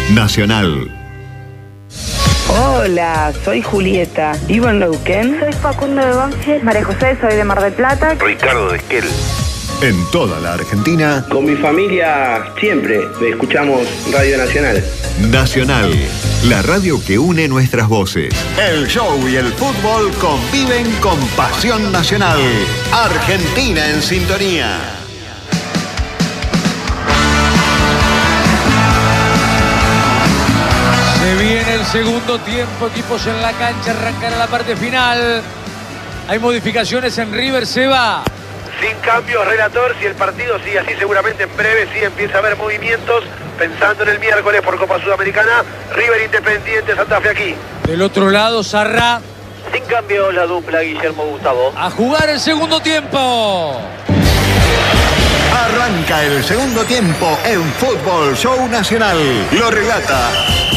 Nacional. Hola, soy Julieta, vivo en Neuquén. Soy Facundo de Banfield. María José, soy de Mar del Plata. Ricardo de Esquel. En toda la Argentina. Con mi familia siempre escuchamos Radio Nacional. Nacional, la radio que une nuestras voces. El show y el fútbol conviven con pasión nacional. Argentina en sintonía. Se viene el segundo tiempo, equipos en la cancha, arrancará la parte final. Hay modificaciones en River, Seba. Sin cambios, relator, si el partido sigue así, seguramente en breve sí empieza a haber movimientos. Pensando en el miércoles por Copa Sudamericana, River Independiente, Santa Fe aquí. Del otro lado, Sarra. Sin cambio, la dupla Guillermo Gustavo. A jugar el segundo tiempo. Arranca el segundo tiempo en Fútbol Show Nacional. Lo relata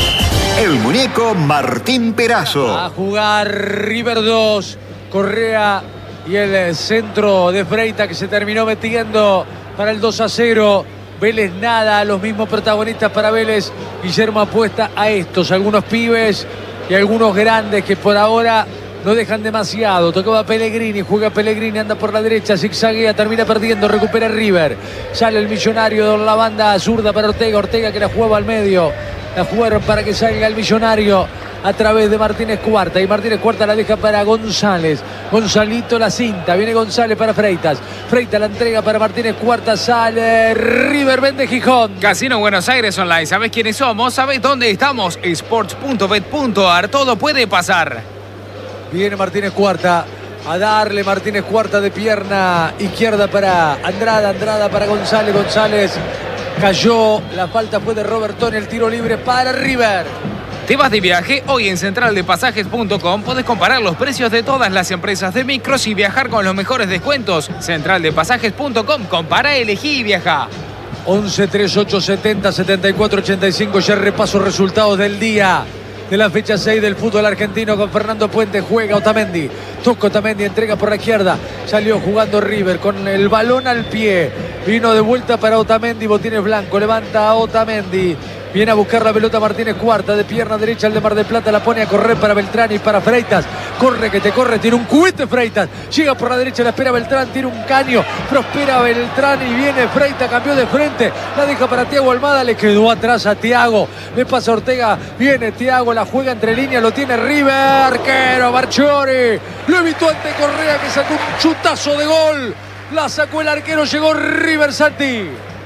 el muñeco Martín Perazo. A jugar River 2, Correa y el centro de Freitas que se terminó metiendo para el 2-0. Vélez nada, los mismos protagonistas para Vélez. Guillermo apuesta a estos, algunos pibes y algunos grandes que por ahora no dejan demasiado. Tocaba Pellegrini, juega Pellegrini, anda por la derecha, zigzaguea, termina perdiendo, recupera River. Sale el Millonario de la banda zurda para Ortega, Ortega que la jugaba al medio. La jugaron para que salga el Millonario a través de Martínez Cuarta. Y Martínez Cuarta la deja para González. Gonzalito la cinta. Viene González para Freitas. Freitas la entrega para Martínez Cuarta. Sale River, vende Gijón. Casino Buenos Aires Online. ¿Sabés quiénes somos? ¿Sabés dónde estamos? Sports.bet.ar. Todo puede pasar. Viene Martínez Cuarta. A darle Martínez Cuarta de pierna izquierda para Andrada. Andrada para González. González cayó. La falta fue de Robertoni. El tiro libre para River. ¿Te vas de viaje? Hoy en centraldepasajes.com podés comparar los precios de todas las empresas de micros y viajar con los mejores descuentos. Centraldepasajes.com. Compara, elegí y viaja. 11 38 70 74 85. Ya repaso resultados del día de la fecha 6 del fútbol argentino con Fernando Puente. Juega Otamendi. Toca Otamendi, entrega por la izquierda. Salió jugando River con el balón al pie. Vino de vuelta para Otamendi. Botines blanco. Levanta a Otamendi. Viene a buscar la pelota Martínez Cuarta, de pierna derecha el de Mar del Plata, la pone a correr para Beltrán y para Freitas. Corre que te corre, tiene un cohete Freitas. Llega por la derecha, la espera Beltrán, tiene un caño. Prospera Beltrán y viene Freitas, cambió de frente. La deja para Thiago Almada, le quedó atrás a Thiago. Le pasa a Ortega, viene Thiago, la juega entre líneas, lo tiene River. Arquero Marchiori. Lo evitó ante Correa que sacó un chutazo de gol. La sacó el arquero, llegó River, Santi.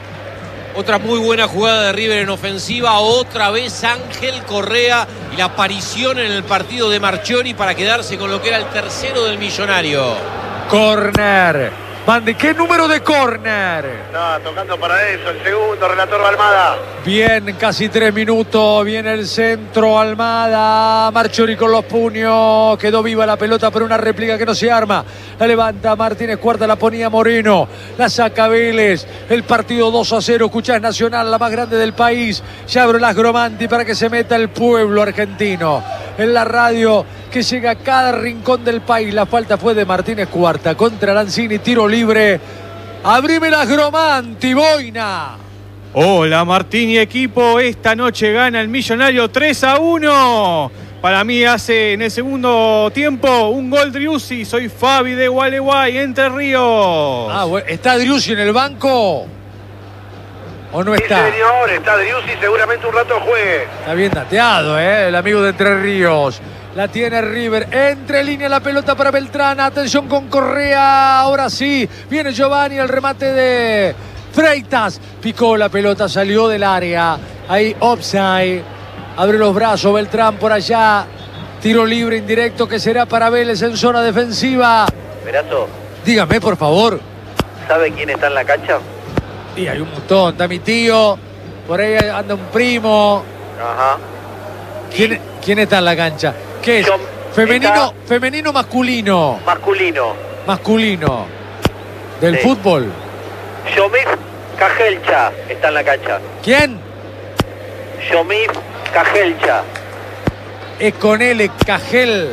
Otra muy buena jugada de River en ofensiva. Otra vez Ángel Correa y la aparición en el partido de Marchiori para quedarse con lo que era el tercero del Millonario. Corner. Mande, ¿qué número de corner? No, tocando para eso, el segundo, relator Almada. Bien, casi 3 minutos. Viene el centro, Almada. Marchiori con los puños. Quedó viva la pelota, pero una réplica que no se arma. La levanta Martínez Cuarta, la ponía Moreno. La saca Vélez. El partido 2-0. Escuchás Nacional, la más grande del país. Ya abro las Gromanti para que se meta el pueblo argentino. En la radio que llega a cada rincón del país. La falta fue de Martínez Cuarta contra Lanzini. Tiro libre. Abrime las Gromanti, Boina. Hola Martín y equipo. Esta noche gana el Millonario 3-1. Para mí hace en el segundo tiempo un gol Driussi. Soy Fabi de Gualeguay, Entre Ríos. Ah, bueno. ¿Está Driussi en el banco? ¿O no está? Sí, señor, está Driussi, seguramente un rato juegue. Está bien dateado, el amigo de Entre Ríos. La tiene River, entre línea la pelota para Beltrán, atención con Correa, ahora sí, viene Giovanni, el remate de Freitas, picó la pelota, salió del área, ahí offside, abre los brazos Beltrán por allá, tiro libre indirecto que será para Vélez en zona defensiva. Perazo, dígame por favor. ¿sabe quién está en la cancha? Y hay un montón, está mi tío, por ahí anda un primo. Ajá. ¿Quién está en la cancha? ¿Qué es? ¿Femenino, femenino o masculino? Masculino. Masculino. ¿Del fútbol? Yomif Cajelcha está en la cancha. ¿Quién? Yomif Cajelcha. Es con L, Cajel.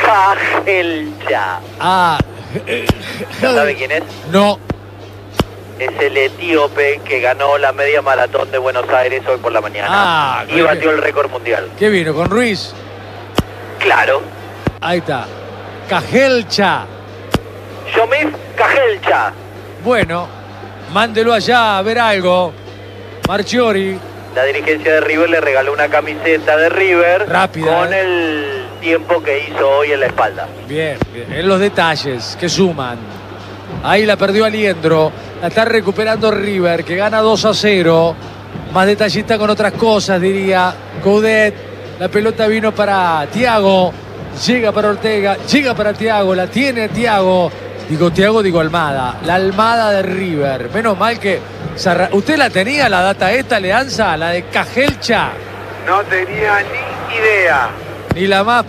Cajelcha. Ah. ¿No sabe quién es? No. es el etíope que ganó la media maratón de Buenos Aires hoy por la mañana. Y batió el récord mundial. ¿Qué vino? ¿Con Ruiz? Claro. Ahí está. Cajelcha. Yomif Cajelcha. Bueno, mándelo allá a ver algo. Marchiori. La dirigencia de River le regaló una camiseta de River rápida, con el tiempo que hizo hoy en la espalda. Bien, bien. En los detalles que suman. Ahí la perdió Aliendro. La está recuperando River, que gana 2-0. Más detallista con otras cosas, diría Coudet. La pelota vino para Thiago. Llega para Ortega. Llega para Thiago. La tiene Thiago. Digo Thiago, digo Almada. La Almada de River. Menos mal que... ¿Usted la tenía, la data esta, Leanza? La de Cajelcha. No tenía ni idea. Ni la más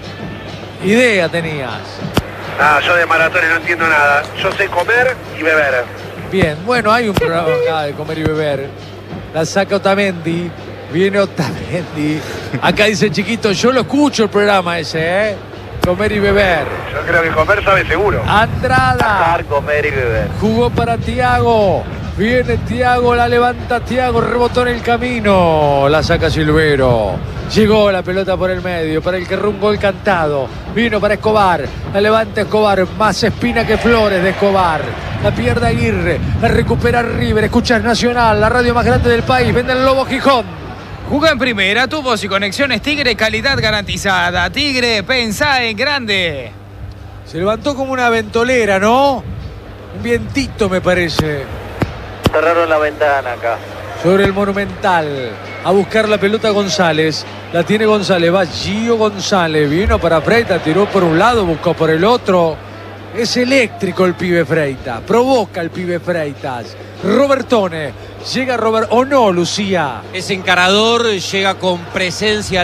idea tenías. Nada, yo de maratones no entiendo nada. Yo sé comer y beber. Bien, bueno, hay un programa acá de comer y beber. La saca Otamendi. Viene Otamendi. Acá dice Chiquito, yo lo escucho el programa ese, ¿eh? Comer y beber. Yo creo que comer sabe seguro. Andrada. Comer y beber. Jugó para Thiago. Viene Thiago, la levanta Thiago, rebotó en el camino. La saca Silvero. Llegó la pelota por el medio, para el que erró un gol cantado. Vino para Escobar, la levanta Escobar, más espina que flores de Escobar. La pierde Aguirre, la recupera River. Escuchas Nacional, la radio más grande del país. Vende el Lobo Gijón. Jugá en primera, tubos y conexiones Tigre, calidad garantizada. Tigre, pensá en grande. Se levantó como una ventolera, ¿no? Un vientito me parece. Cerraron la ventana acá. Sobre el Monumental. A buscar la pelota González. La tiene González. Va Gio González. Vino para Freitas. Tiró por un lado. Buscó por el otro. Es eléctrico el pibe Freitas. Provoca el pibe Freitas. Robertone. Llega Robert. ¿O no, Lucía? Es encarador. Llega con presencia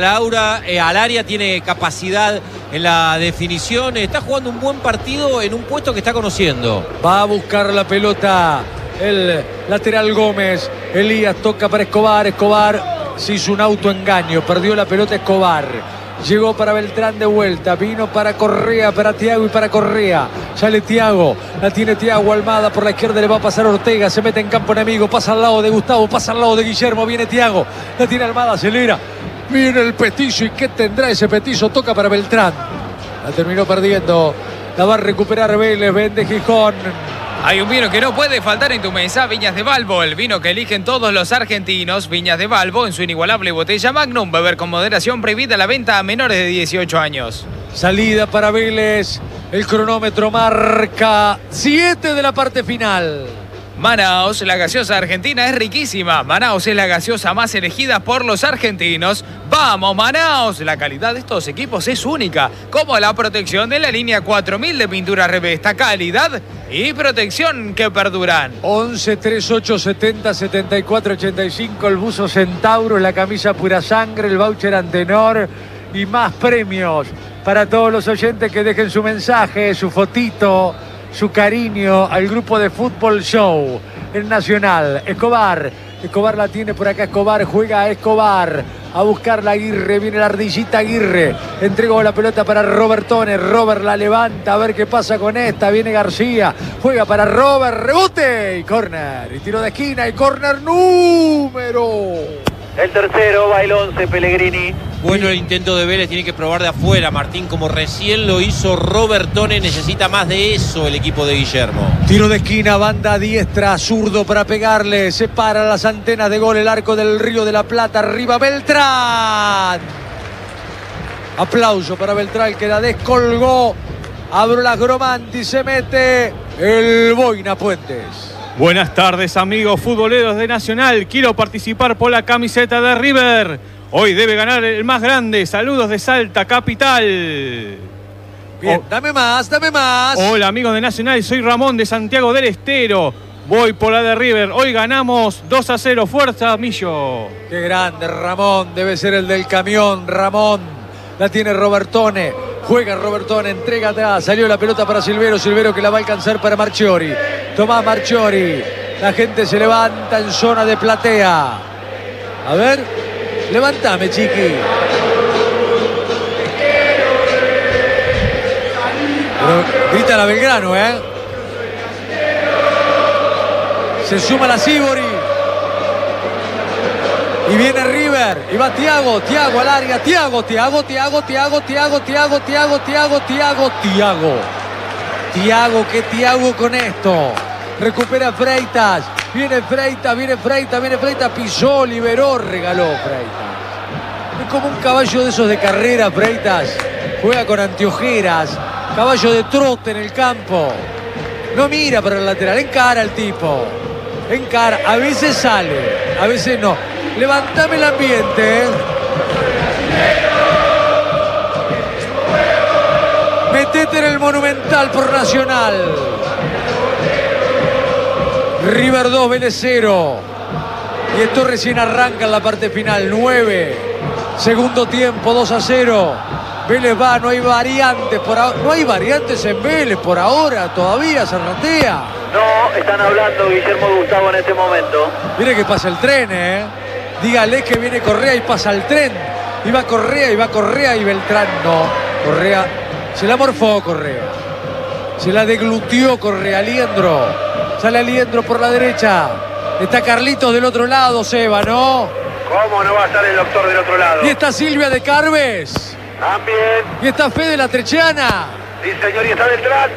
al área. Tiene capacidad en la definición. Está jugando un buen partido en un puesto que está conociendo. Va a buscar la pelota el lateral Gómez. Elías toca para Escobar. Escobar se hizo un autoengaño. Perdió la pelota Escobar. Llegó para Beltrán de vuelta. Vino para Correa, para Thiago y para Correa. Sale Thiago. La tiene Thiago. Almada por la izquierda. Le va a pasar Ortega. Se mete en campo enemigo. Pasa al lado de Gustavo. Pasa al lado de Guillermo. Viene Thiago. La tiene Almada. Acelera. Viene el petizo. ¿Y qué tendrá ese petizo? Toca para Beltrán. La terminó perdiendo. La va a recuperar Vélez. Vende Gijón. Hay un vino que no puede faltar en tu mesa, Viñas de Valvo, el vino que eligen todos los argentinos. Viñas de Valvo en su inigualable botella Magnum, beber con moderación, prohibida la venta a menores de 18 años. Salida para Vélez, el cronómetro marca 7 de la parte final. Manaos, la gaseosa argentina es riquísima. Manaos es la gaseosa más elegida por los argentinos. ¡Vamos, Manaos! La calidad de estos equipos es única, como la protección de la línea 4000 de pintura Revesta. Calidad y protección que perduran. 11 38 70 74 85, el buzo Centauro, la camisa Pura Sangre, el voucher Antenor y más premios para todos los oyentes que dejen su mensaje, su fotito, su cariño al grupo de Fútbol Show en Nacional. Escobar la tiene por acá. Escobar juega a Escobar a buscar la Aguirre. Viene la ardillita Aguirre. Entregó la pelota para Robertone. Robert la levanta a ver qué pasa con esta. Viene García. Juega para Robert. Rebote y córner. Y tiro de esquina y córner número. El tercero va el 11, Pellegrini. Bueno, el intento de Vélez, tiene que probar de afuera, Martín, como recién lo hizo Robertone. Necesita más de eso el equipo de Guillermo. Tiro de esquina, banda diestra, zurdo para pegarle. Separa las antenas de gol el arco del Río de la Plata. Arriba Beltrán. Aplauso para Beltrán, que la descolgó. Abro las Gromanti, se mete el Boina Puentes. Buenas tardes, amigos futboleros de Nacional. Quiero participar por la camiseta de River. Hoy debe ganar el más grande. Saludos de Salta, capital. Bien, dame más. Hola, amigos de Nacional. Soy Ramón de Santiago del Estero. Voy por la de River. Hoy ganamos 2-0. Fuerza, Millo. Qué grande, Ramón. Debe ser el del camión, Ramón. La tiene Robertone. Juega Robertone, entrega atrás. Salió la pelota para Silvero. Silvero que la va a alcanzar para Marchiori. Tomás Marchiori. La gente se levanta en zona de platea. A ver. Levántame, chiqui. Pero grita la Belgrano, ¿eh? Se suma la Sibori. Y viene River. Y va Thiago al área. Thiago. Thiago, ¿qué Thiago con esto? Recupera Freitas. Viene Freitas. Pisó, liberó, regaló Freitas. Es como un caballo de esos de carrera, Freitas. Juega con anteojeras. Caballo de trote en el campo. No mira para el lateral. Encara al tipo. Encara. A veces sale. A veces no. Levantame el ambiente, ¿eh? Metete en el Monumental por Nacional. River 2, Vélez 0. Y esto recién arranca en la parte final. 9. Segundo tiempo, 2-0. Vélez va, no hay variantes por ahora. No hay variantes en Vélez por ahora. Todavía se ratea. No, están hablando Guillermo Gustavo en este momento. Mire que pasa el tren, ¿eh? Dígale que viene Correa y pasa el tren. Y va Correa y Beltrán no. Correa se la morfó Correa. Se la deglutió Correa. Liendro. Sale Liendro por la derecha. Está Carlitos del otro lado, Seba, ¿no? ¿Cómo no va a estar el doctor del otro lado? Y está Silvia de Carves. También. Y está Fede La Trechiana. Sí, señor, y está Beltrán.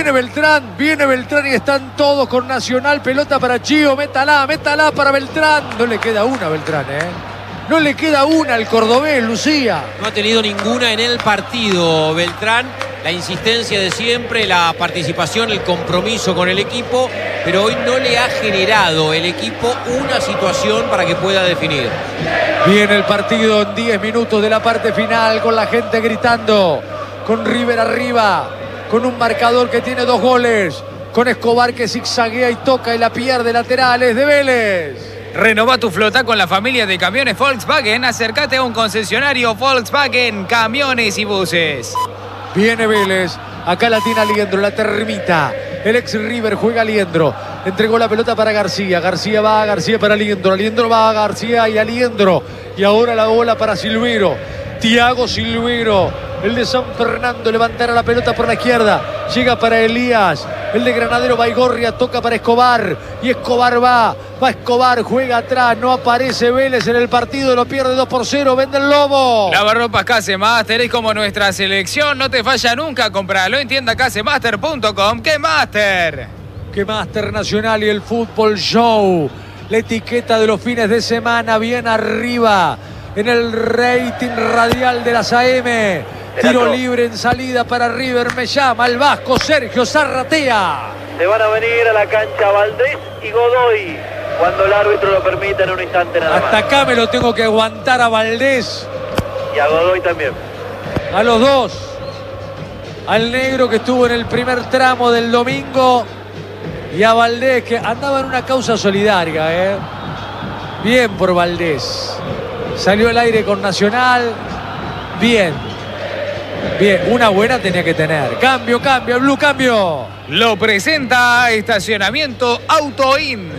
Viene Beltrán y están todos con Nacional. Pelota para Chío, métala para Beltrán. No le queda una a Beltrán, ¿eh? No le queda una al cordobés, Lucía. No ha tenido ninguna en el partido Beltrán. La insistencia de siempre, la participación, el compromiso con el equipo, pero hoy no le ha generado el equipo una situación para que pueda definir. Viene el partido en 10 minutos de la parte final con la gente gritando, con River arriba, con un marcador que tiene 2 goles, con Escobar que zigzaguea y toca y la pierde laterales de Vélez. Renova tu flota con la familia de camiones Volkswagen. Acércate a un concesionario Volkswagen, camiones y buses. Viene Vélez, acá la tiene Liendro, la termita. El ex River juega Liendro. Entregó la pelota para García. García va, García para Liendro. Liendro va a García y a Liendro. Y ahora la bola para Silvero. Thiago Silvero, el de San Fernando, levantará la pelota por la izquierda. Llega para Elías. El de Granadero Baigorria toca para Escobar. Y Escobar va Escobar, juega atrás. No aparece Vélez en el partido, lo pierde 2-0. Vende el Lobo. Lavarropas Casemaster es como nuestra selección. No te falla nunca. Compralo en tienda casemaster.com. ¡Qué Master! ¡Qué Master Nacional y el Fútbol Show! La etiqueta de los fines de semana bien arriba en el rating radial de las AM. Tiro libre en salida para River. Me llama el vasco Sergio Zarratea. Se van a venir a la cancha Valdés y Godoy cuando el árbitro lo permita en un instante nada más. Hasta acá me lo tengo que aguantar a Valdés. Y a Godoy también. A los dos. Al negro que estuvo en el primer tramo del domingo. Y a Valdés que andaba en una causa solidaria. Bien por Valdés. Salió al aire con Nacional. Bien, una buena tenía que tener. Cambio, el Blue, cambio. Lo presenta Estacionamiento Autoin.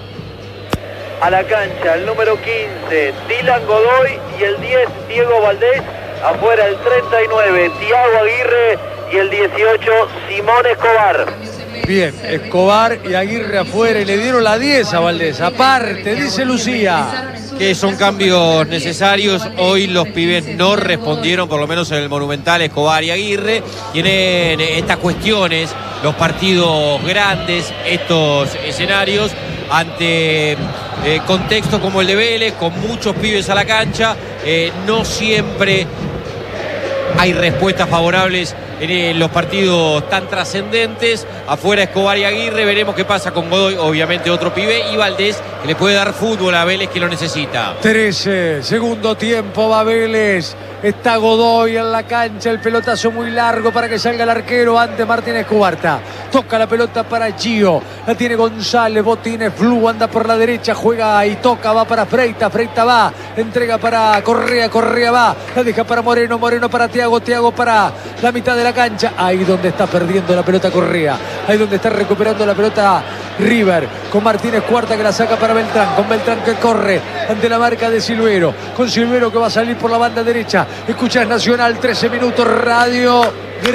A la cancha, el número 15, Dylan Godoy, y el 10, Diego Valdés. Afuera el 39, Thiago Aguirre, y el 18, Simón Escobar. Bien, Escobar y Aguirre afuera, y le dieron la 10 a Valdés. Aparte, dice Lucía. Que son cambios necesarios. Hoy los pibes no respondieron, por lo menos en el Monumental, Escobar y Aguirre. Tienen estas cuestiones, los partidos grandes, estos escenarios, ante contextos como el de Vélez, con muchos pibes a la cancha. No siempre hay respuestas favorables en los partidos tan trascendentes. Afuera Escobar y Aguirre, veremos qué pasa con Godoy, obviamente otro pibe, y Valdés, que le puede dar fútbol a Vélez, que lo necesita. 13, segundo tiempo, va Vélez. Está Godoy en la cancha, el pelotazo muy largo para que salga el arquero ante Martínez Cubarta. Toca la pelota para Gio, la tiene González, Botines, Flu, anda por la derecha, juega y toca, va para Freitas, Freitas va, entrega para Correa, Correa va, la deja para Moreno, Moreno para Thiago, Thiago para la mitad de la cancha. Ahí donde está perdiendo la pelota Correa, ahí donde está recuperando la pelota River, con Martínez Cuarta que la saca para Beltrán, con Beltrán que corre ante la marca de Silvero, con Silvero que va a salir por la banda derecha. Escuchas Nacional, 13 minutos, radio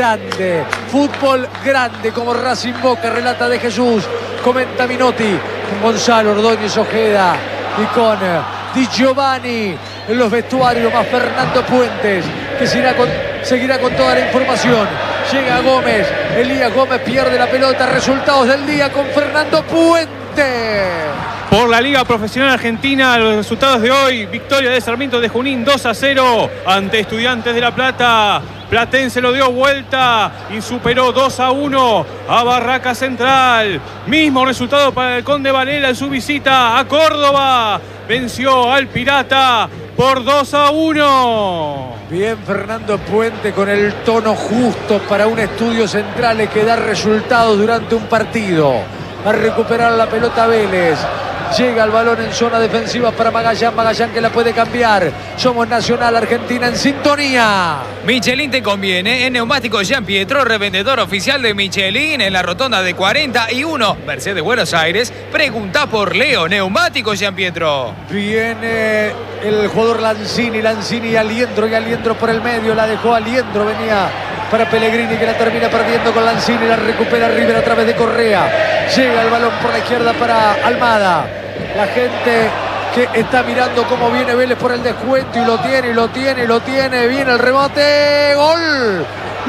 grande, fútbol grande, como Racing Boca, relata de Jesús, comenta Minotti, con Gonzalo Ordóñez Ojeda y con Di Giovanni en los vestuarios, más Fernando Puentes, que seguirá con toda la información. Llega Gómez, Elías Gómez pierde la pelota. Resultados del día con Fernando Puente. Por la Liga Profesional Argentina, los resultados de hoy: victoria de Sarmiento de Junín 2-0 ante Estudiantes de La Plata. Platense lo dio vuelta y superó 2-1 a Barraca Central. Mismo resultado para el Conde Varela en su visita a Córdoba. Venció al Pirata por 2-1. Bien Fernando Puente, con el tono justo para un Estudio Central que da resultados durante un partido. A recuperar la pelota Vélez. Llega el balón en zona defensiva para Magallán. Magallán que la puede cambiar. Somos Nacional, Argentina en sintonía. Michelin te conviene. En Neumáticos Jean Pietro, revendedor oficial de Michelin en la rotonda de 41, Mercedes, Buenos Aires. Pregunta por Leo. Neumáticos Jean Pietro. Viene el jugador Lanzini y Aliendro por el medio. La dejó Aliendro. Venía para Pellegrini, que la termina perdiendo con Lanzini. La recupera River a través de Correa. Llega el balón por la izquierda para Almada. La gente que está mirando cómo viene Vélez por el descuento, y lo tiene. Viene el rebote. ¡Gol!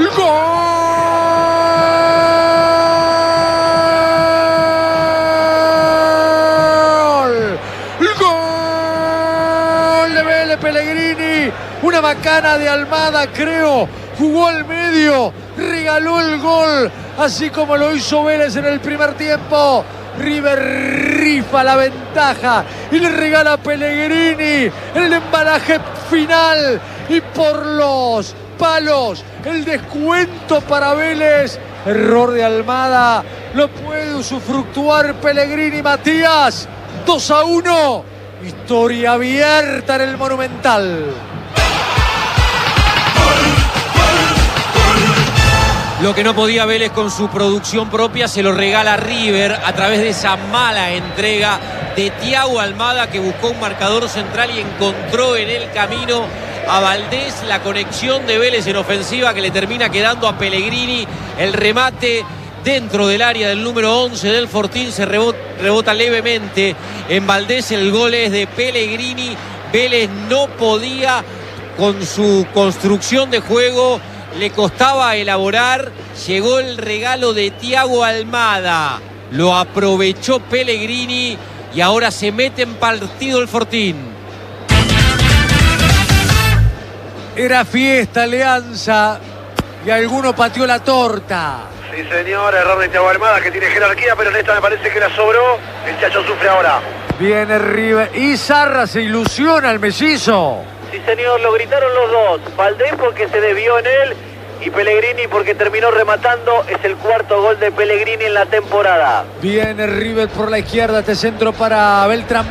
¡Gol de Vélez! Pellegrini. Una macana de Almada, creo. Jugó al medio. Regaló el gol. Así como lo hizo Vélez en el primer tiempo. River rifa la ventaja y le regala a Pellegrini el embalaje final, y por los palos el descuento para Vélez. Error de Almada, lo puede usufructuar Pellegrini. Matías, 2-1, historia abierta en el Monumental. Lo que no podía Vélez con su producción propia se lo regala River a través de esa mala entrega de Thiago Almada, que buscó un marcador central y encontró en el camino a Valdés. La conexión de Vélez en ofensiva que le termina quedando a Pellegrini. El remate dentro del área del número 11 del Fortín se rebota levemente en Valdés. El gol es de Pellegrini. Vélez no podía con su construcción de juego. Le costaba elaborar. Llegó el regalo de Thiago Almada. Lo aprovechó Pellegrini y ahora se mete en partido el Fortín. Era fiesta, Alianza, y alguno pateó la torta. Sí, señor, error de Thiago Almada, que tiene jerarquía, pero en esta me parece que la sobró. El Chacho sufre ahora. Viene River y Zarra se ilusiona el mellizo. Sí, señor, lo gritaron los dos. Valdés porque se desvió en él y Pellegrini porque terminó rematando. Es el cuarto gol de Pellegrini en la temporada. Viene River por la izquierda, este centro para Beltrán,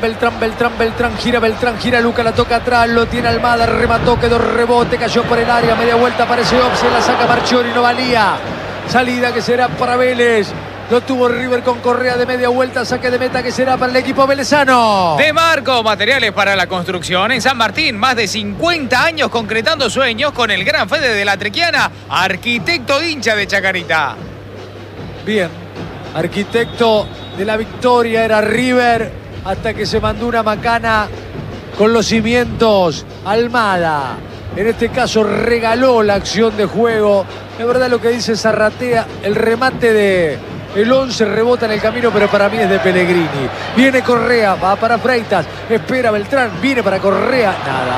gira, Luca la toca atrás, lo tiene Almada, remató, quedó rebote, cayó por el área, media vuelta, aparece Opse, la saca Marchiori, no valía. Salida que será para Vélez. Lo tuvo River con Correa de media vuelta, saque de meta que será para el equipo velezano. De Marco, materiales para la construcción en San Martín. Más de 50 años concretando sueños con el gran Fede de la Trequiana, arquitecto hincha de Chacarita. Bien, arquitecto de la victoria era River, hasta que se mandó una macana con los cimientos. Almada, en este caso, regaló la acción de juego. Es verdad lo que dice Zarratea, el remate de el 11 rebota en el camino, pero para mí es de Pellegrini. Viene Correa, va para Freitas, espera Beltrán, viene para Correa.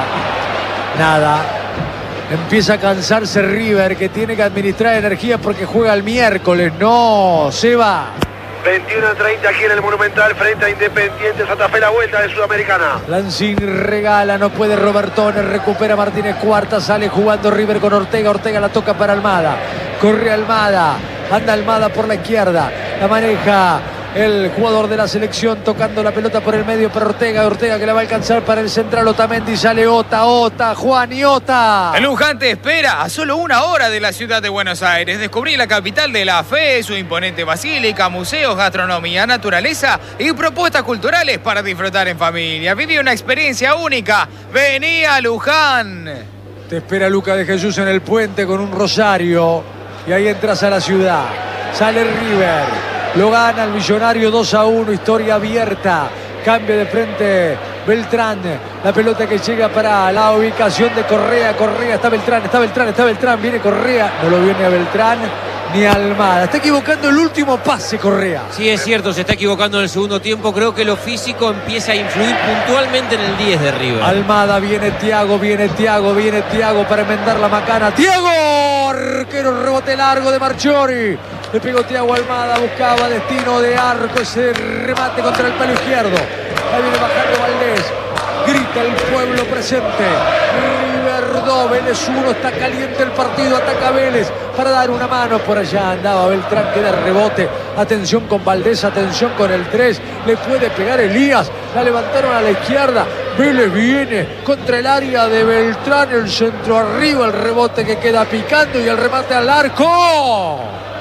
Nada. Empieza a cansarse River, que tiene que administrar energía porque juega el miércoles. No, se va. 21-30 aquí en el Monumental frente a Independiente Santa Fe, la vuelta de Sudamericana. Lanzini regala, no puede Robertones, recupera Martínez Cuarta, sale jugando River con Ortega, Ortega la toca para Almada, corre Almada, anda Almada por la izquierda, la maneja el jugador de la selección tocando la pelota por el medio para Ortega que la va a alcanzar para el central Otamendi, sale Ota, Juan y Ota. El Luján te espera a solo 1 hora de la ciudad de Buenos Aires. Descubrí la capital de la fe, su imponente basílica, museos, gastronomía, naturaleza y propuestas culturales para disfrutar en familia. Viví una experiencia única. Vení a Luján. Te espera Luca de Jesús en el puente con un rosario y ahí entras a la ciudad. Sale River. Lo gana el Millonario 2-1, historia abierta. Cambia de frente Beltrán. La pelota que llega para la ubicación de Correa. Correa, está Beltrán. Viene Correa. No lo viene a Beltrán ni a Almada. Está equivocando el último pase Correa. Sí, es cierto, se está equivocando en el segundo tiempo. Creo que lo físico empieza a influir puntualmente en el 10 de River. Almada, viene Thiago para enmendar la macana. ¡Thiago! Arquero, rebote largo de Marchiori. Le pegó Thiago Almada, buscaba destino de arco, ese remate contra el palo izquierdo. Ahí viene bajando Valdés. Grita el pueblo presente. River 2, Vélez 1, está caliente el partido, ataca Vélez para dar una mano. Por allá andaba Beltrán, queda rebote. Atención con Valdés, atención con el 3. Le puede pegar Elías. La levantaron a la izquierda. Vélez viene contra el área de Beltrán. El centro arriba, el rebote que queda picando y el remate al arco.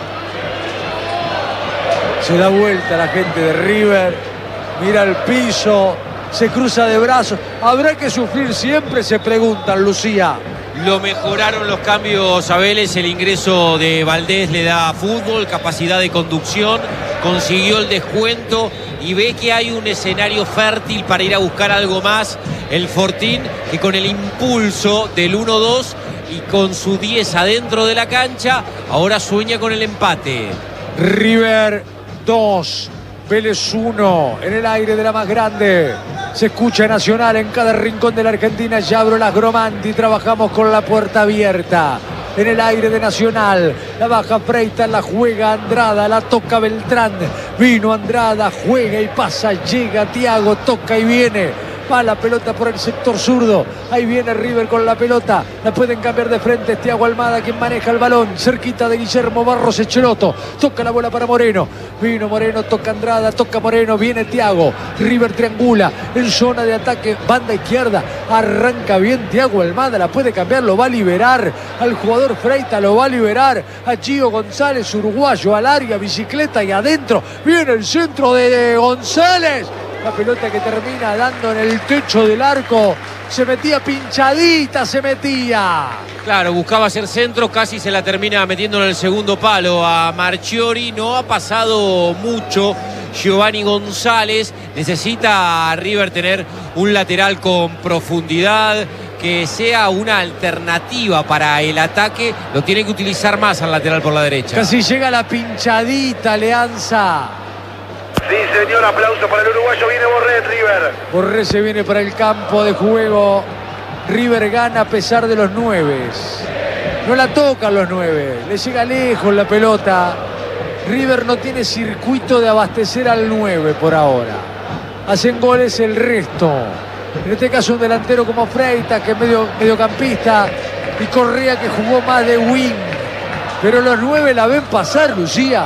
Se da vuelta la gente de River. Mira el piso. Se cruza de brazos. ¿Habrá que sufrir siempre? Se preguntan, Lucía. Lo mejoraron los cambios a Vélez. El ingreso de Valdés le da fútbol, capacidad de conducción. Consiguió el descuento y ve que hay un escenario fértil para ir a buscar algo más. El Fortín, que con el impulso del 1-2 y con su 10 adentro de la cancha, ahora sueña con el empate. River 2, Vélez 1, en el aire de la más grande. Se escucha Nacional en cada rincón de la Argentina. Ya abro las Gromanti, trabajamos con la puerta abierta. En el aire de Nacional, la baja Freitas, la juega Andrada, la toca Beltrán. Vino Andrada, juega y pasa, llega Thiago, toca y viene. Va la pelota por el sector zurdo. Ahí viene River con la pelota. La pueden cambiar de frente. Thiago Almada quien maneja el balón. Cerquita de Guillermo Barros Echeloto. Toca la bola para Moreno. Vino Moreno, toca Andrada, toca Moreno. Viene Thiago. River triangula en zona de ataque. Banda izquierda. Arranca bien Thiago Almada. La puede cambiar. Lo va a liberar al jugador Freitas. Lo va a liberar a Gio González, uruguayo, al área. Bicicleta y adentro. Viene el centro de González. La pelota que termina dando en el techo del arco. Se metía pinchadita, se metía. Claro, buscaba hacer centro, casi se la termina metiendo en el segundo palo a Marchiori. No ha pasado mucho Giovanni González. Necesita a River tener un lateral con profundidad, que sea una alternativa para el ataque. Lo tiene que utilizar más al lateral por la derecha. Casi llega la pinchadita, Leanza. Sí, señor, aplauso para el uruguayo. Viene Borré, River. Borré se viene para el campo de juego. River gana a pesar de los 9. No la tocan los 9. Le llega lejos la pelota. River no tiene circuito de abastecer al 9 por ahora. Hacen goles el resto. En este caso un delantero como Freitas, que es mediocampista, y Correa, que jugó más de wing. Pero los 9 la ven pasar, Lucía.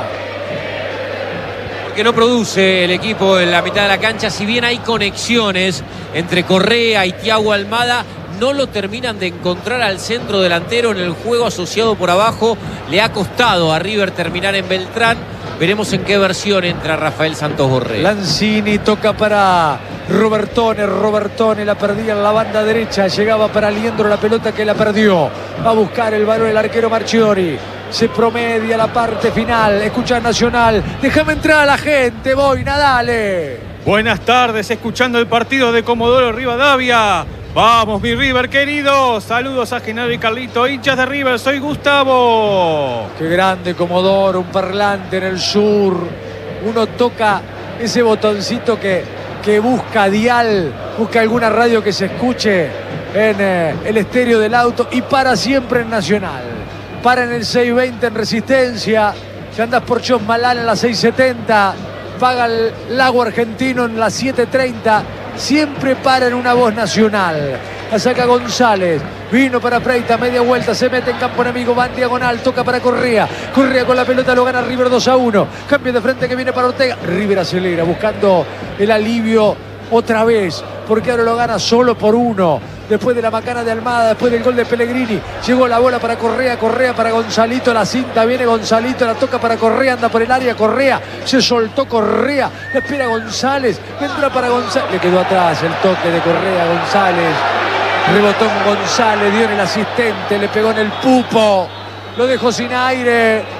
Que no produce el equipo en la mitad de la cancha. Si bien hay conexiones entre Correa y Thiago Almada, no lo terminan de encontrar al centro delantero en el juego asociado por abajo. Le ha costado a River terminar en Beltrán. Veremos en qué versión entra Rafael Santos Borré. Lanzini toca para Robertone. Robertone la perdía en la banda derecha. Llegaba para Liendro, la pelota que la perdió. Va a buscar el balón el arquero Marchiori. Se promedia la parte final. Escucha Nacional. Déjame entrar a la gente, Boina, dale. Buenas tardes, escuchando el partido de Comodoro Rivadavia. Vamos, mi River querido. Saludos a Genaro y Carlito, hinchas de River. Soy Gustavo. Qué grande Comodoro, un parlante en el sur. Uno toca ese botoncito que busca dial, busca alguna radio que se escuche en el estéreo del auto y para siempre en Nacional. Para en el 620 en Resistencia. Si andas por Chosmalal en la 670, paga el Lago Argentino en la 730. Siempre para en una voz nacional. La saca González. Vino para Freitas, media vuelta, se mete en campo enemigo, va en diagonal, toca para Correa. Correa con la pelota, lo gana River 2-1. Cambio de frente que viene para Ortega. River acelera, buscando el alivio otra vez, porque ahora lo gana solo por 1. Después de la macana de Almada, después del gol de Pellegrini, llegó la bola para Correa, Correa para Gonzalito, la cinta, viene Gonzalito, la toca para Correa, anda por el área, Correa, se soltó Correa, la espera González, vendrá para González, le quedó atrás el toque de Correa, González, rebotó en González, dio en el asistente, le pegó en el pupo, lo dejó sin aire,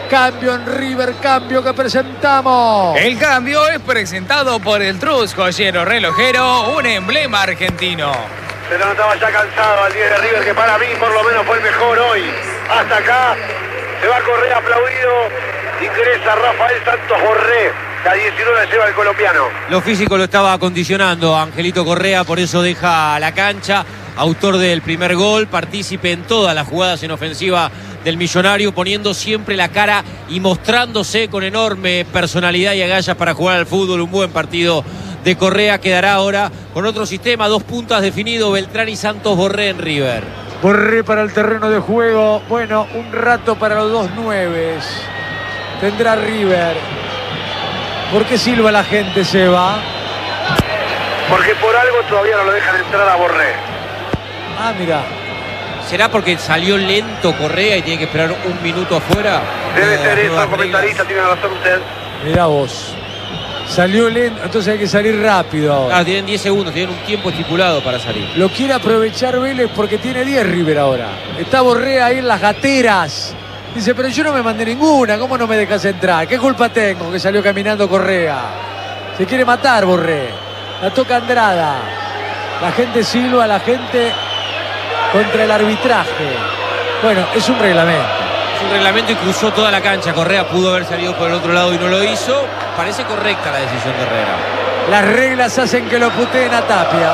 Cambio en River, cambio que presentamos. El cambio es presentado por el Trus Joyero Relojero, un emblema argentino. Se lo notaba ya cansado al 10 de River, que para mí por lo menos fue el mejor hoy. Hasta acá se va a correr aplaudido. Ingresa Rafael Santos Borré. La 19 lleva el colombiano. Lo físico lo estaba acondicionando Angelito Correa, por eso deja la cancha. Autor del primer gol, partícipe en todas las jugadas en ofensiva del Millonario, poniendo siempre la cara y mostrándose con enorme personalidad y agallas para jugar al fútbol. Un buen partido de Correa. Quedará ahora con otro sistema, 2 puntas definido, Beltrán y Santos Borré en River. Borré para el terreno de juego. Bueno, un rato para los 2 nueves. Tendrá River. ¿Por qué silba la gente, Seba? Porque por algo todavía no lo dejan entrar a Borré. Ah, mira. ¿Será porque salió lento Correa y tiene que esperar un minuto afuera? Debe ser eso, comentarista, tiene razón usted. Mirá vos. Salió lento, entonces hay que salir rápido ahora. Ah, tienen 10 segundos, tienen un tiempo estipulado para salir. Lo quiere aprovechar Vélez porque tiene 10 River ahora. Está Borré ahí en las gateras. Dice, pero yo no me mandé ninguna, ¿cómo no me dejas entrar? ¿Qué culpa tengo que salió caminando Correa? Se quiere matar Borré. La toca Andrada. La gente silba, la gente contra el arbitraje. Bueno, es un reglamento. Es un reglamento y cruzó toda la cancha. Correa pudo haber salido por el otro lado y no lo hizo. Parece correcta la decisión de Herrera. Las reglas hacen que lo puteen a Tapia.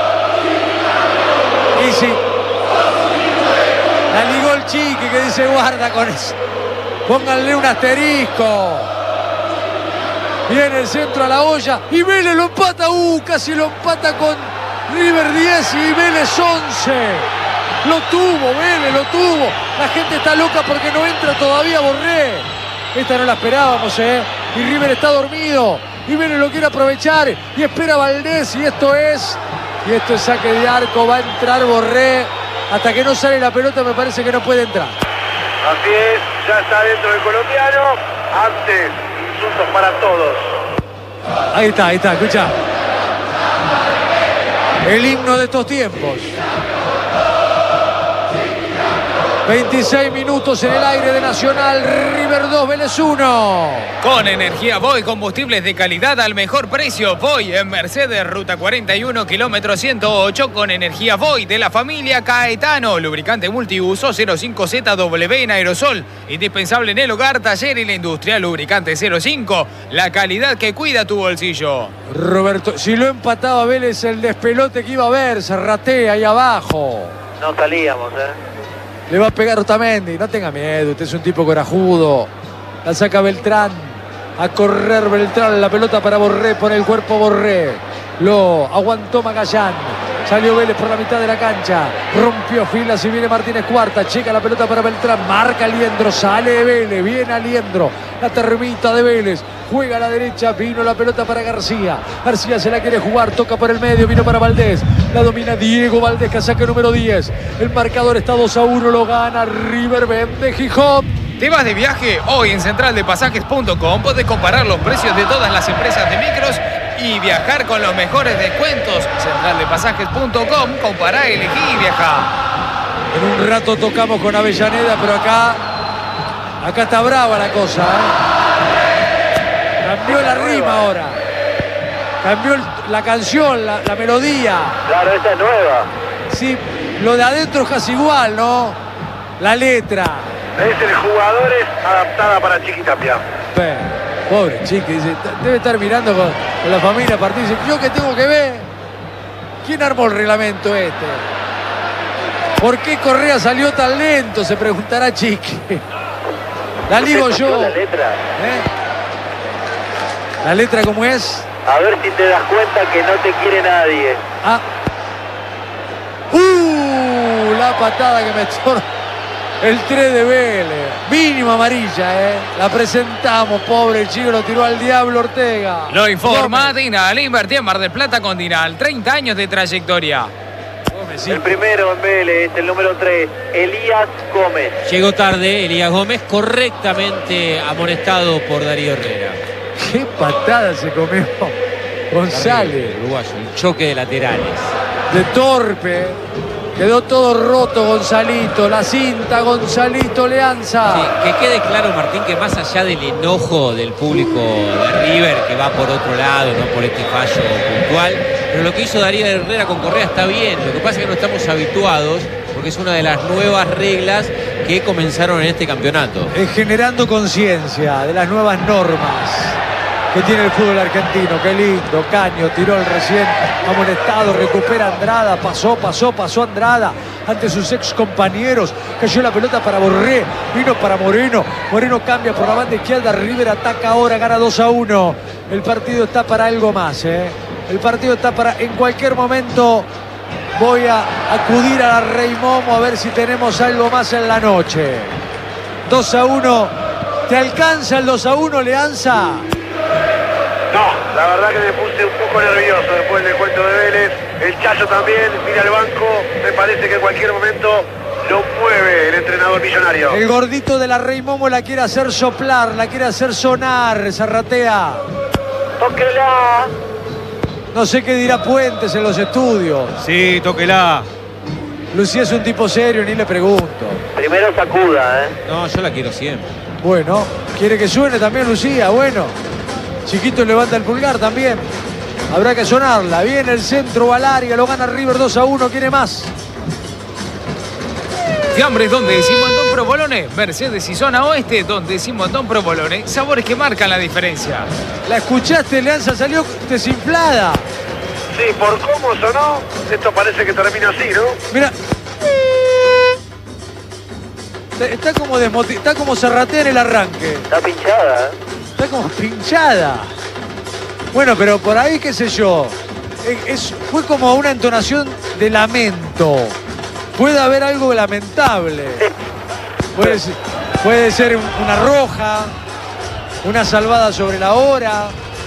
Y sí. La ligó el Chiqui, que dice guarda con eso. Pónganle un asterisco. Viene el centro a la olla y Vélez lo empata. Casi lo empata con River 10 y Vélez 11. Lo tuvo, Vélez, lo tuvo. La gente está loca porque no entra todavía Borré. Esta no la esperábamos, Y River está dormido. Y Vélez lo quiere aprovechar. Y espera Valdés. Y esto es saque de arco. Va a entrar Borré. Hasta que no sale la pelota me parece que no puede entrar. Así es, ya está dentro del colombiano. Antes, insultos para todos. Ahí está, escucha. El himno de estos tiempos. 26 minutos en el aire de Nacional. River 2, Vélez 1. Con energía Voy, combustibles de calidad al mejor precio. Voy en Mercedes, ruta 41, kilómetro 108. Con energía Voy de la familia Caetano. Lubricante multiuso 05ZW en aerosol. Indispensable en el hogar, taller y la industria. Lubricante 05. La calidad que cuida tu bolsillo. Roberto, si lo empataba Vélez, el despelote que iba a ver, se ratea ahí abajo. No salíamos, Le va a pegar Otamendi, no tenga miedo, usted es un tipo corajudo. La saca Beltrán, a correr Beltrán, la pelota para Borré, por el cuerpo Borré. Lo aguantó Magallán, salió Vélez por la mitad de la cancha, rompió filas y viene Martínez Cuarta, checa la pelota para Beltrán, marca Aliendro, sale de Vélez, viene Aliendro, la termita de Vélez. Juega a la derecha, vino la pelota para García. García se la quiere jugar, toca por el medio, vino para Valdés. La domina Diego Valdés, casaca número 10. El marcador está 2-1, lo gana River de Gijón. ¿Te vas de viaje? Hoy en centraldepasajes.com podés comparar los precios de todas las empresas de micros y viajar con los mejores descuentos. Centraldepasajes.com, compará, elegí y viajá. En un rato tocamos con Avellaneda, pero acá está brava la cosa, Cambió la rima ahora. Cambió la canción, la melodía. Claro, esta es nueva. Sí, lo de adentro es casi igual, ¿no? La letra. Es el Jugadores adaptada para Chiqui Tapia. Pobre Chiqui, dice, debe estar mirando con la familia partida. Dice, ¿yo qué tengo que ver? ¿Quién armó el reglamento este? ¿Por qué Correa salió tan lento? Se preguntará Chiqui. La ligo yo. La letra. ¿La letra cómo es? A ver si te das cuenta que no te quiere nadie. La patada que metió el 3 de Vélez. Mínimo amarilla, La presentamos, pobre chico, lo tiró al diablo Ortega. Lo informa Dinal. Invertí en Mar del Plata con Dinal. 30 años de trayectoria. El primero en Vélez, el número 3, Elías Gómez. Llegó tarde Elías Gómez, correctamente amonestado por Darío Herrera. Qué patada se comió González. Uruguayo, un choque de laterales. De torpe. Quedó todo roto Gonzalito, la cinta Gonzalito Leanza. Sí, que quede claro, Martín, que más allá del enojo del público de River, que va por otro lado, no por este fallo puntual, pero lo que hizo Darío Herrera con Correa está bien. Lo que pasa es que no estamos habituados, porque es una de las nuevas reglas que comenzaron en este campeonato. Generando conciencia de las nuevas normas que tiene el fútbol argentino. Qué lindo, Caño tiró el recién amonestado, recupera Andrada, pasó Andrada ante sus ex compañeros, cayó la pelota para Borré, vino para Moreno cambia por la banda izquierda, River ataca ahora, gana 2-1. El partido está para algo más, el partido está para, en cualquier momento voy a acudir a la Rey Momo a ver si tenemos algo más en la noche. 2-1, ¿te alcanza el 2-1, Leanza? No, la verdad que me puse un poco nervioso después del cuento de Vélez. El Chayo también, mira el banco. Me parece que en cualquier momento lo mueve el entrenador millonario. El gordito de la Rey Momo la quiere hacer soplar, la quiere hacer sonar, Zarratea. Tóquela. No sé qué dirá Puentes en los estudios. Sí, tóquela. Lucía es un tipo serio, ni le pregunto. Primero sacuda, No, yo la quiero siempre. Bueno, quiere que suene también Lucía, bueno. Chiquito levanta el pulgar también. Habrá que sonarla. Viene el centro al área, lo gana River 2-1, quiere más. Fiambres, donde decimos Montón Provolone. Mercedes y zona oeste, donde decimos Montón Provolone. Sabores que marcan la diferencia. ¿La escuchaste, Leanza? Salió desinflada. Sí, por cómo sonó, esto parece que termina así, ¿no? Mira. Está como Zarratea en el arranque. Está pinchada, Está como pinchada. Bueno, pero por ahí, qué sé yo. Fue como una entonación de lamento. Puede haber algo lamentable. Puede ser una roja, una salvada sobre la hora.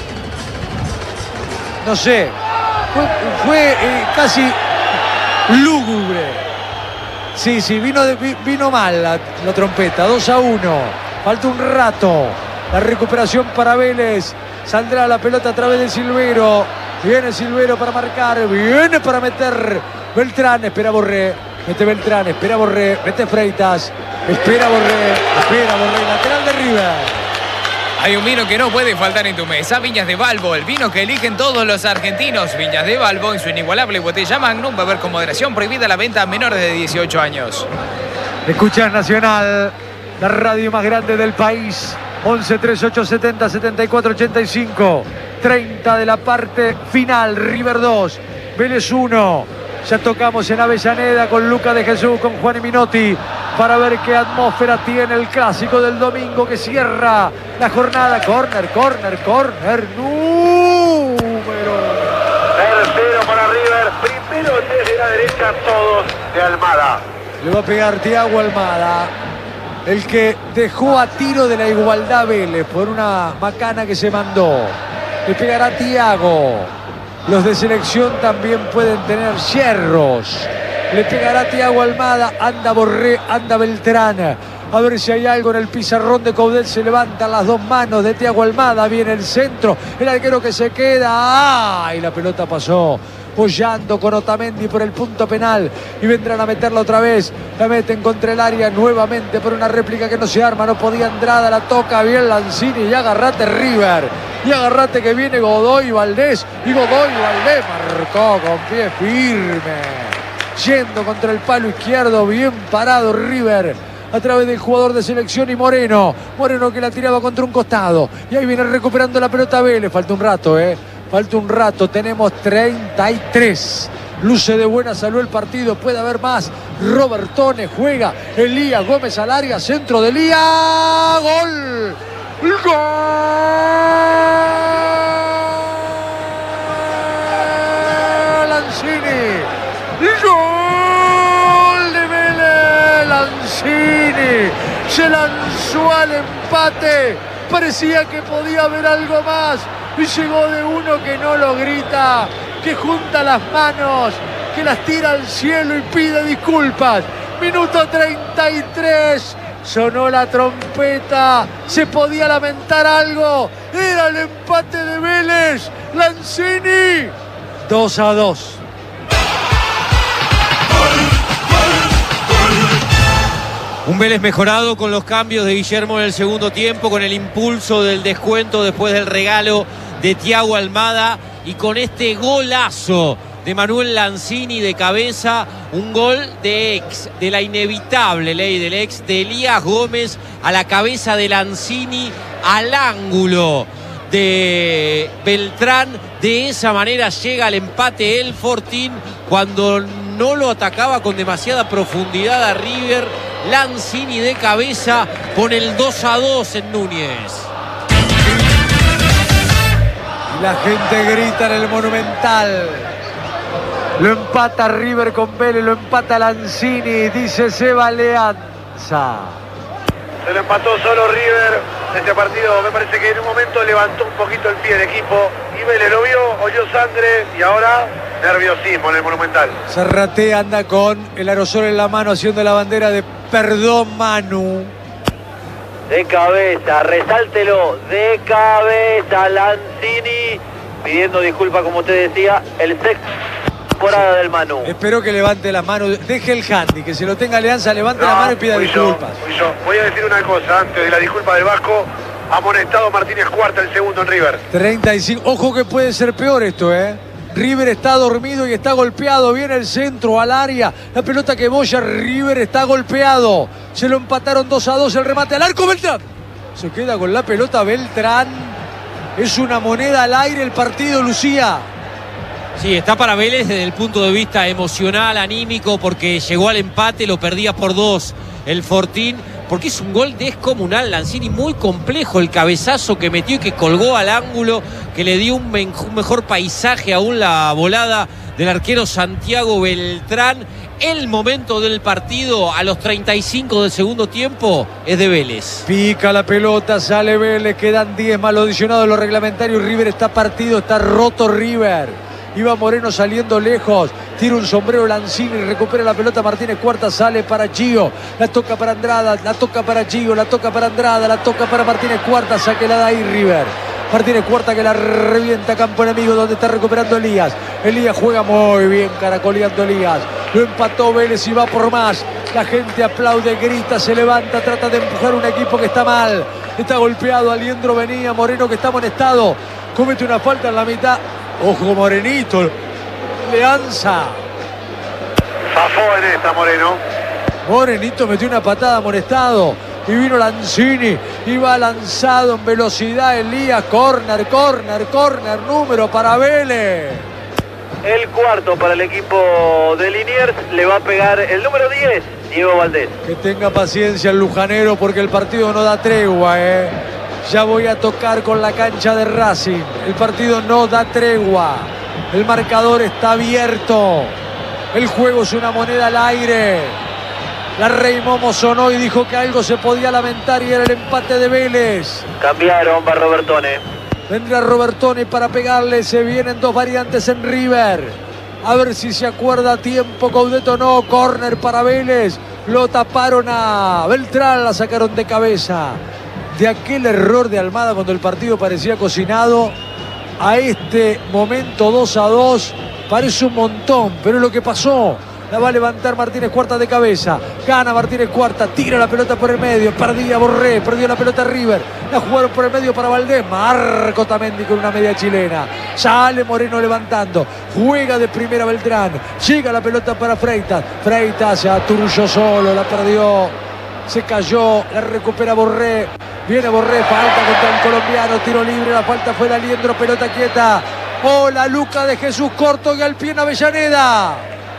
No sé. Fue casi lúgubre. Sí, vino mal la trompeta. 2-1. Falta un rato. La recuperación para Vélez. Saldrá la pelota a través de Silvero. Viene Silvero para marcar. Viene para meter Beltrán. Espera Borré. Mete Beltrán. Espera Borré. Mete Freitas. Espera Borré. Lateral de River. Hay un vino que no puede faltar en tu mesa. Viñas de Balbo, el vino que eligen todos los argentinos. Viñas de Balbo, en su inigualable botella Magnum. Beber con moderación, prohibida la venta a menores de 18 años. Escuchas Nacional, la radio más grande del país. 11 38 70 74 85. 30 de la parte final. River 2, Vélez 1. Ya tocamos en Avellaneda con Luca de Jesús, con Juan y Minotti, para ver qué atmósfera tiene el clásico del domingo que cierra la jornada. Corner. Número. Tercero para River. Primero desde la derecha, todos de Almada. Le va a pegar Thiago Almada, el que dejó a tiro de la igualdad Vélez por una macana que se mandó. Le pegará Thiago. Los de selección también pueden tener hierros. Le pegará Thiago Almada. Anda Borré, anda Beltrán. A ver si hay algo en el pizarrón de Coudet. Se levantan las dos manos de Thiago Almada. Viene el centro. El arquero que se queda. ¡Ay! La pelota pasó. Pollando con Otamendi por el punto penal. Y vendrán a meterla otra vez. La meten contra el área nuevamente por una réplica que no se arma. No podía Andrada. La toca bien Lanzini. Y agarrate River. Y agarrate que viene Godoy Valdés. Y Godoy Valdés marcó con pie firme. Yendo contra el palo izquierdo. Bien parado River. A través del jugador de selección y Moreno. Moreno que la tiraba contra un costado. Y ahí viene recuperando la pelota Vélez. Falta un rato, Falta un rato. Tenemos 33. Luce de buena salud el partido. Puede haber más. Robertone juega. Elías Gómez al área. Centro de Elías. Gol. ¡Gol! Lanzini. ¡Gol de Vélez! Lanzini se lanzó al empate. Parecía que podía haber algo más. Y llegó de uno que no lo grita, que junta las manos, que las tira al cielo y pide disculpas. Minuto 33. Sonó la trompeta, se podía lamentar algo, era el empate de Vélez. Lanzini, 2-2. Un Vélez mejorado con los cambios de Guillermo en el segundo tiempo, con el impulso del descuento después del regalo de Thiago Almada y con este golazo de Manuel Lanzini de cabeza, un gol de la inevitable ley del ex, de Elías Gómez a la cabeza de Lanzini al ángulo de Beltrán. De esa manera llega al empate el Fortín cuando no lo atacaba con demasiada profundidad a River. Lanzini de cabeza pone el 2-2 en Núñez. La gente grita en el Monumental. Lo empata River con Vélez, lo empata Lanzini, dice Seba Leanza. Se lo empató solo River. Este partido me parece que en un momento levantó un poquito el pie el equipo y Vélez lo vio, oyó sangre y ahora nerviosismo en el Monumental. Zarratea anda con el aerosol en la mano haciendo la bandera de perdón Manu. De cabeza, resáltelo, de cabeza Lanzini, pidiendo disculpas como usted decía, el sexto temporada del Manu. Espero que levante la mano, deje el handy, que se lo tenga Alianza, levante la mano y pida disculpas. Voy a decir una cosa, antes de la disculpa del Vasco, amonestado Martínez Cuarta, el segundo en River. 35, ojo que puede ser peor esto, River está dormido y está golpeado, viene el centro al área, la pelota que boya, River está golpeado, se lo empataron 2-2, el remate al arco, Beltrán, se queda con la pelota Beltrán, es una moneda al aire el partido, Lucía. Sí, está para Vélez desde el punto de vista emocional, anímico, porque llegó al empate, lo perdía por 2 el Fortín, porque es un gol descomunal. Lanzini muy complejo, el cabezazo que metió y que colgó al ángulo, que le dio un mejor paisaje aún la volada del arquero Santiago Beltrán. El momento del partido a los 35 del segundo tiempo es de Vélez. Pica la pelota, sale Vélez, quedan 10 más lo adicionado de los reglamentarios. River está partido, está roto River. Iba Moreno saliendo lejos, tira un sombrero Lanzini, recupera la pelota Martínez Cuarta, sale para Gio, la toca para Andrada, la toca para Gio, la toca para Andrada, la toca para Martínez Cuarta, sáquela de ahí River. Martínez Cuarta que la revienta campo enemigo donde está recuperando Elías. Elías juega muy bien, caracoleando Elías. Lo empató Vélez y va por más. La gente aplaude, grita, se levanta, trata de empujar un equipo que está mal. Está golpeado, Aliendro venía, Moreno que está amonestado. Comete una falta en la mitad. Ojo Morenito, Leanza. Zafó en esta Moreno. Morenito metió una patada amonestado. Y vino Lanzini, iba lanzado en velocidad Elías, córner, número para Vélez. El cuarto para el equipo de Liniers, le va a pegar el número 10, Diego Valdés. Que tenga paciencia el lujanero porque el partido no da tregua, Ya voy a tocar con la cancha de Racing. El partido no da tregua. El marcador está abierto. El juego es una moneda al aire. La Rey Momo sonó y dijo que algo se podía lamentar y era el empate de Vélez. Cambiaron, va Robertone. Vendrá Robertone para pegarle. Se vienen dos variantes en River. A ver si se acuerda a tiempo. Coudet no. Córner para Vélez. Lo taparon a Beltrán. La sacaron de cabeza. De aquel error de Almada cuando el partido parecía cocinado a este momento 2-2 parece un montón, pero es lo que pasó. La va a levantar Martínez Cuarta de cabeza, gana Martínez Cuarta, tira la pelota por el medio, perdía Borré, perdió la pelota River, la jugaron por el medio para Valdés, Marco Otamendi con una media chilena, sale Moreno levantando, juega de primera Beltrán, llega la pelota para Freitas, Freitas se aturulló solo, la perdió, se cayó, la recupera Borré. Viene Borré, falta contra el colombiano, tiro libre, la falta fue de Aliendro, pelota quieta. Hola, Luca de Jesús corto y al pie en Avellaneda.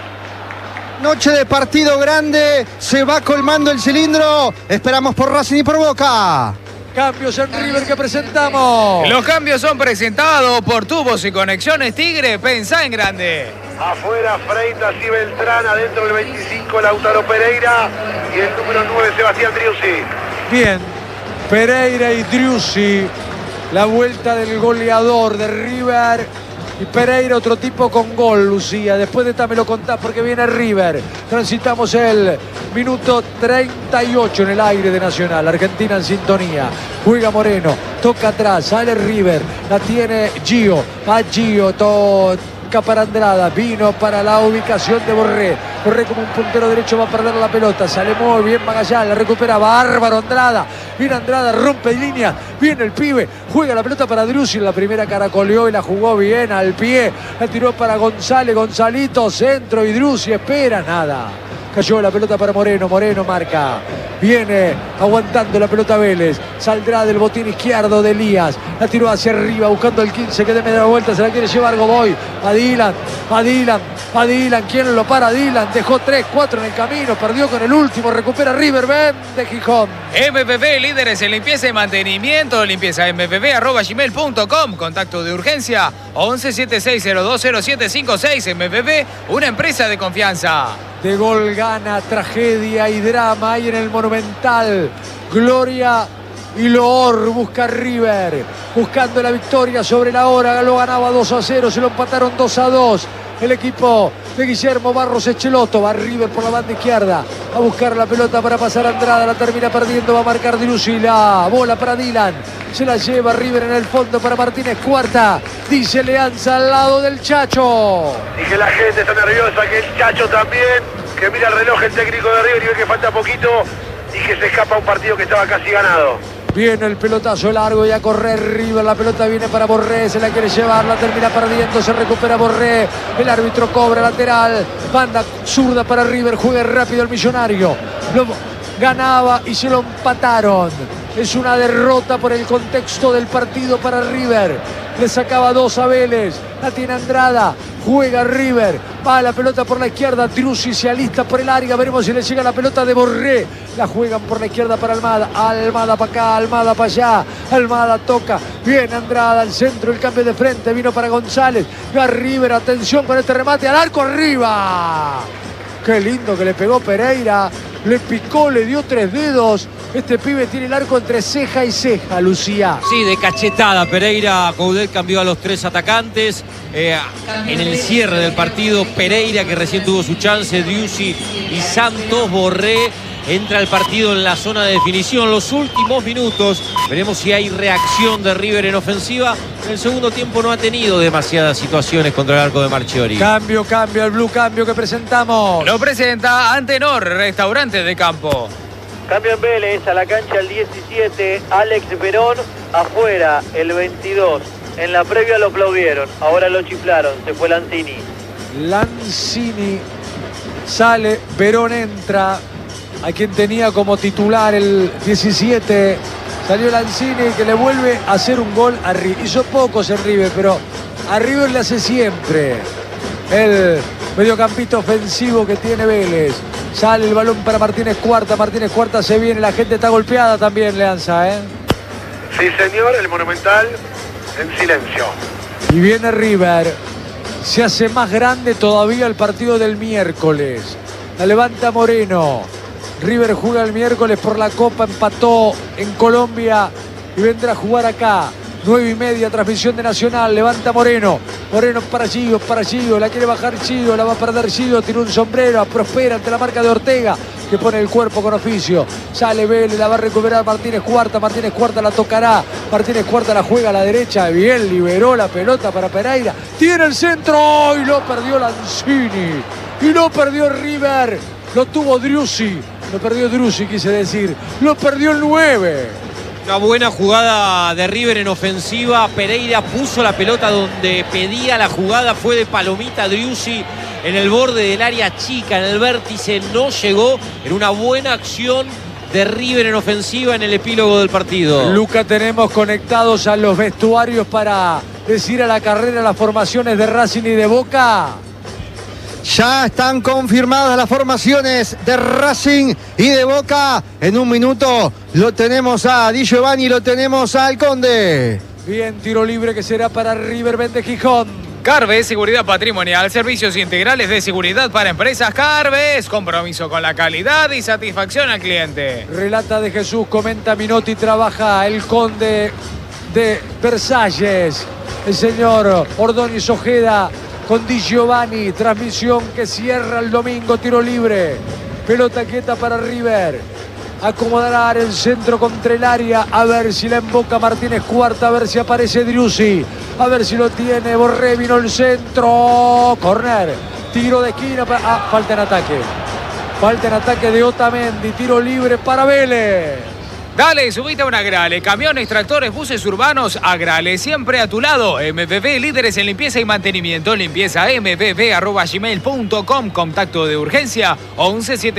Noche de partido grande, se va colmando el cilindro. Esperamos por Racing y por Boca. Cambios en River que presentamos. Los cambios son presentados por Tubos y Conexiones Tigre. Pensá en grande. Afuera Freitas y Beltrán, adentro del 25 Lautaro Pereira y el número 9 Sebastián Driussi. Bien, Pereira y Driussi, la vuelta del goleador de River. Y Pereira, otro tipo con gol, Lucía. Después de esta me lo contás porque viene River. Transitamos el minuto 38 en el aire de Nacional. Argentina en sintonía. Juega Moreno, toca atrás, sale River. La tiene Gio. Va Gio, toca para Andrada. Vino para la ubicación de Borré. Corre como un puntero derecho, va a perder la pelota. Sale muy bien Magallanes, la recupera bárbaro Andrada. Viene Andrada, rompe línea. Viene el pibe, juega la pelota para Driussi. En la primera caracoleó y la jugó bien al pie. La tiró para González, Gonzalito, centro y Driussi espera, nada. Cayó la pelota para Moreno, Moreno marca. Viene aguantando la pelota Vélez. Saldrá del botín izquierdo de Elías. La tiró hacia arriba buscando el 15 que de media vuelta. Se la quiere llevar Godoy. A Dylan. ¿Quién lo para? Dylan. Dejó 3, 4 en el camino. Perdió con el último. Recupera River. Ven de Gijón. MPP, líderes en limpieza y mantenimiento. Limpieza mpp@gmail.com. Contacto de urgencia 1176020756. MPP, una empresa de confianza. De gol gana, tragedia y drama ahí en el Monumental. Gloria y loor busca River, buscando la victoria sobre la hora. Lo ganaba 2-0, se lo empataron 2-2. El equipo de Guillermo Barros Echeloto. Va River por la banda izquierda a buscar la pelota para pasar a Andrada. La termina perdiendo, va a marcar Driussi. La bola para Dylan. Se la lleva River en el fondo para Martínez Cuarta. Dice Leanza al lado del Chacho. Y que la gente está nerviosa, que el Chacho también, que mira el reloj el técnico de River y ve que falta poquito y que se escapa un partido que estaba casi ganado. Viene el pelotazo largo y a correr River. La pelota viene para Borré, se la quiere llevar, la termina perdiendo, se recupera Borré. El árbitro cobra lateral. Banda zurda para River, juega rápido el Millonario. Lo ganaba y se lo empataron. Es una derrota por el contexto del partido para River. Le sacaba 2 a Vélez. La tiene Andrada. Juega River. Va la pelota por la izquierda. Driussi se alista por el área. Veremos si le llega la pelota de Borré. La juegan por la izquierda para Almada. Almada para acá, Almada para allá. Almada toca. Viene Andrada al centro. El cambio de frente. Vino para González. Va River. Atención con este remate. Al arco arriba. Qué lindo que le pegó Pereira. Le picó, le dio 3 dedos. Este pibe tiene el arco entre ceja y ceja, Lucía. Sí, de cachetada. Pereira, Coudet cambió a los 3 atacantes. En el cierre del partido, Pereira, que recién tuvo su chance, Driussi y Santos. Borré entra al partido en la zona de definición. Los últimos minutos, veremos si hay reacción de River en ofensiva. En el segundo tiempo no ha tenido demasiadas situaciones contra el arco de Marchiori. Cambio, el blue cambio que presentamos. Lo presenta Antenor, restaurante de campo. Cambio en Vélez, a la cancha el 17, Alex Verón, afuera el 22. En la previa lo aplaudieron, ahora lo chiflaron, se fue Lanzini. Lanzini sale, Verón entra, a quien tenía como titular el 17. Salió Lanzini, que le vuelve a hacer un gol a River. Hizo pocos en River, pero a River le hace siempre. El mediocampista ofensivo que tiene Vélez. Sale el balón para Martínez Cuarta. Martínez Cuarta se viene. La gente está golpeada también, Leanza, ¿eh? Sí, señor. El Monumental en silencio. Y viene River. Se hace más grande todavía el partido del miércoles. La levanta Moreno. River juega el miércoles por la Copa. Empató en Colombia y vendrá a jugar acá. 9:30, transmisión de Nacional. Levanta Moreno. Moreno para Gio. La quiere bajar Gio. La va a perder Gio. Tiene un sombrero. Prospera ante la marca de Ortega, que pone el cuerpo con oficio. Sale Vélez. La va a recuperar Martínez Cuarta. Martínez Cuarta la tocará. Martínez Cuarta la juega a la derecha. Bien, liberó la pelota para Pereira. Tiene el centro. Y lo perdió Lanzini. Y lo perdió River. Lo tuvo Driussi. Lo perdió Driussi, quise decir. Lo perdió el 9. Una buena jugada de River en ofensiva. Pereira puso la pelota donde pedía la jugada. Fue de palomita Driussi en el borde del área chica, en el vértice. No llegó. Era una buena acción de River en ofensiva en el epílogo del partido. Luca, tenemos conectados a los vestuarios para decir a la carrera las formaciones de Racing y de Boca. Ya están confirmadas las formaciones de Racing y de Boca. En un minuto lo tenemos a Di Giovanni, lo tenemos al Conde. Bien, tiro libre que será para River. Vende Gijón. Carves, seguridad patrimonial, servicios integrales de seguridad para empresas. Carves, compromiso con la calidad y satisfacción al cliente. Relata de Jesús, comenta Minotti, trabaja el Conde de Versalles. El señor Ordóñez Ojeda con Di Giovanni, transmisión que cierra el domingo, tiro libre, pelota quieta para River, acomodará el centro contra el área, a ver si la emboca Martínez Cuarta, a ver si aparece Driussi, a ver si lo tiene Borré, vino el centro, corner Tiro de esquina. Falta en ataque. Falta en ataque de Otamendi. Tiro libre para Vélez. Dale, subite a una Agrale. Camiones, tractores, buses urbanos, Agrale. Siempre a tu lado. MBB, líderes en limpieza y mantenimiento. Limpieza mbb@gmail.com. Contacto de urgencia 11